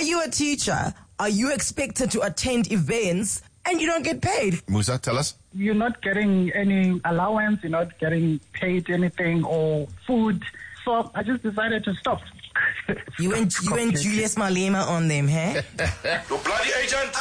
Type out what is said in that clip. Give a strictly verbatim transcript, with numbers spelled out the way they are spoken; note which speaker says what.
Speaker 1: you a teacher? Are you expected to attend events and you don't get paid?
Speaker 2: Musa, tell us.
Speaker 3: You're not getting any allowance, you're not getting paid anything or food. So I just decided to stop.
Speaker 1: You and you and Julius Malema on them, huh?
Speaker 4: You bloody agent!